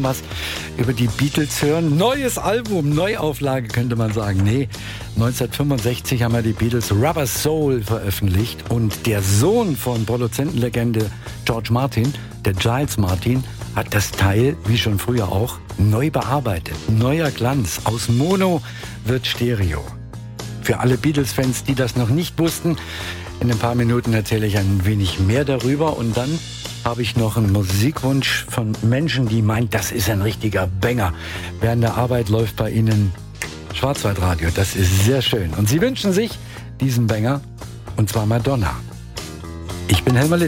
was über die Beatles hören. Neues Album, Neuauflage könnte man sagen. Nee, 1965 haben ja die Beatles Rubber Soul veröffentlicht und der Sohn von Produzentenlegende George Martin, der Giles Martin, hat das Teil, wie schon früher auch, neu bearbeitet. Neuer Glanz. Aus Mono wird Stereo. Für alle Beatles-Fans, die das noch nicht wussten, in ein paar Minuten erzähle ich ein wenig mehr darüber und dann habe ich noch einen Musikwunsch von Menschen, die meinen, das ist ein richtiger Banger. Während der Arbeit läuft bei Ihnen Schwarzwaldradio. Das ist sehr schön. Und Sie wünschen sich diesen Banger, und zwar Madonna. Ich bin Helmer Litt.